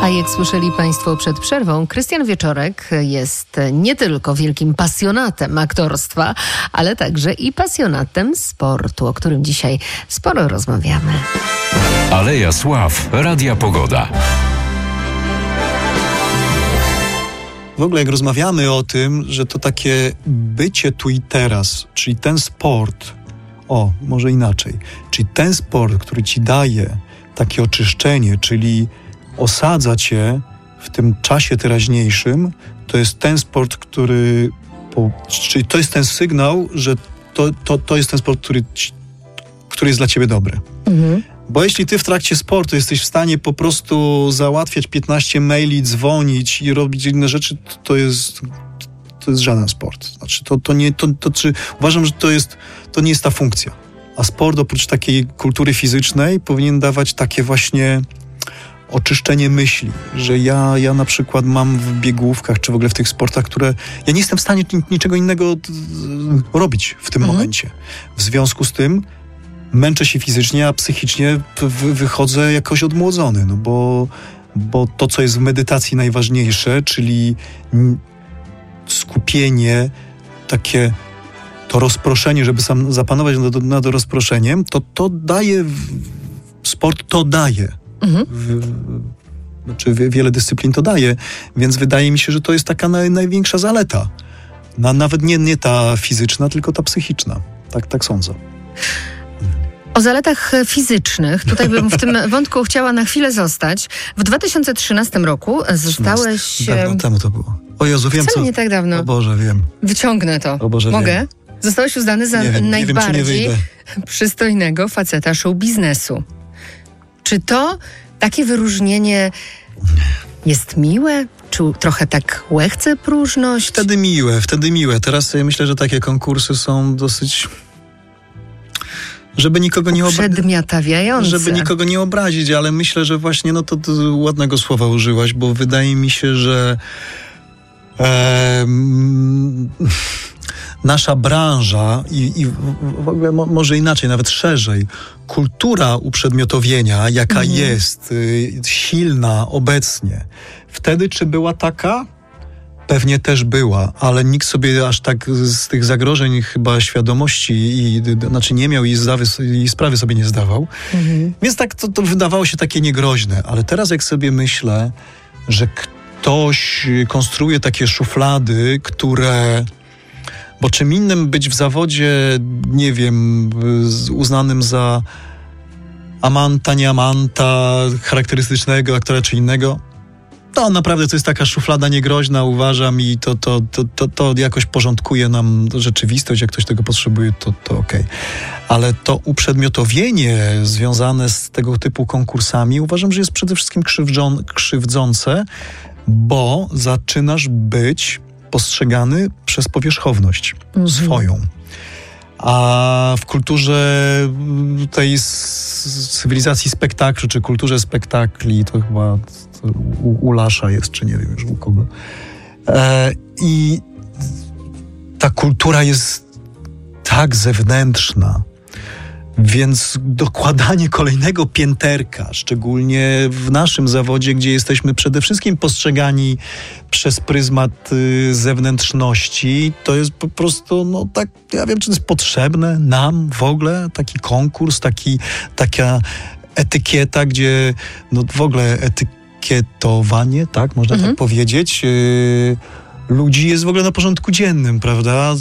A jak słyszeli Państwo przed przerwą, Krystian Wieczorek jest nie tylko wielkim pasjonatem aktorstwa, ale także i pasjonatem sportu, o którym dzisiaj sporo rozmawiamy. Aleja Sław, Radia Pogoda. W ogóle jak rozmawiamy o tym, że to takie bycie tu i teraz, czyli ten sport, może inaczej, czyli ten sport, który ci daje takie oczyszczenie, czyli osadza cię w tym czasie teraźniejszym, to jest ten sport, czyli to jest ten sygnał, że to jest ten sport, który jest dla ciebie dobry. Mhm. Bo jeśli ty w trakcie sportu jesteś w stanie po prostu załatwiać 15 maili, dzwonić i robić inne rzeczy, to jest żaden sport. Znaczy, uważam, że to nie jest ta funkcja. A sport oprócz takiej kultury fizycznej powinien dawać takie właśnie oczyszczenie myśli, że ja na przykład mam w biegówkach, czy w ogóle w tych sportach, które ja nie jestem w stanie niczego innego robić w tym momencie. W związku z tym męczę się fizycznie, a psychicznie wychodzę jakoś odmłodzony, no bo to, co jest w medytacji najważniejsze, czyli skupienie, takie to rozproszenie, żeby sam zapanować nad rozproszeniem, to daje, sport to daje. Wiele dyscyplin to daje, więc wydaje mi się, że to jest taka największa zaleta. Nawet nie ta fizyczna, tylko ta psychiczna. Tak sądzę. O zaletach fizycznych, tutaj bym w tym wątku chciała na chwilę zostać. W 2013 roku zostałeś... Dawno temu to było. O Jezu, wiem co... nie tak dawno. O Boże, wiem. Wyciągnę to. O Boże, mogę? Wiem. Zostałeś uznany za najbardziej przystojnego faceta show biznesu. Czy to takie wyróżnienie jest miłe? Czy trochę tak łechce próżność? Wtedy miłe. Teraz sobie myślę, że takie konkursy są dosyć... Żeby nikogo nie przedmiotawiające. Żeby nikogo nie obrazić, ale myślę, że właśnie to ładnego słowa użyłaś, bo wydaje mi się, że nasza branża i w ogóle może inaczej, nawet szerzej, kultura uprzedmiotowienia, jaka jest silna obecnie. Wtedy czy była taka? Pewnie też była, ale nikt sobie aż tak z tych zagrożeń chyba świadomości nie miał i sprawy sobie nie zdawał. Więc tak to wydawało się takie niegroźne. Ale teraz jak sobie myślę, że ktoś konstruuje takie szuflady, które... Bo czym innym być w zawodzie, nie wiem, uznanym za amanta, nie amanta, charakterystycznego aktora czy innego, to naprawdę to jest taka szuflada niegroźna, uważam, i to jakoś porządkuje nam rzeczywistość, jak ktoś tego potrzebuje, to okej. Ale to uprzedmiotowienie związane z tego typu konkursami uważam, że jest przede wszystkim krzywdzące, bo zaczynasz być postrzegany przez powierzchowność swoją. A w kulturze tej cywilizacji spektaklu, czy kulturze spektakli, to chyba u Lasza jest, czy nie wiem już u kogo. I ta kultura jest tak zewnętrzna, więc dokładanie kolejnego pięterka, szczególnie w naszym zawodzie, gdzie jesteśmy przede wszystkim postrzegani przez pryzmat zewnętrzności, to jest po prostu, tak, ja wiem, czy to jest potrzebne nam w ogóle, taki konkurs, taka etykieta, gdzie w ogóle etykietowanie, tak, można tak powiedzieć, ludzi jest w ogóle na porządku dziennym, prawda?